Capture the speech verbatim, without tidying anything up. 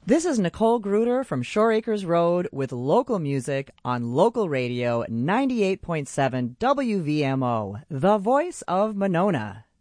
This is Nicole Gruder from Shore Acres Road with local music on local radio ninety-eight point seven W V M O, the voice of Monona.